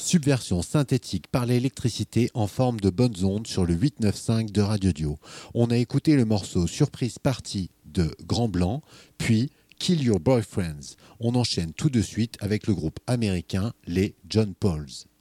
Subversion synthétique par l'électricité en forme de bonnes ondes sur le 895 de Radio Dio. On a écouté le morceau Surprise Party de Grand Blanc, puis Kill Your Boyfriends. On enchaîne tout de suite avec le groupe américain les John Pauls.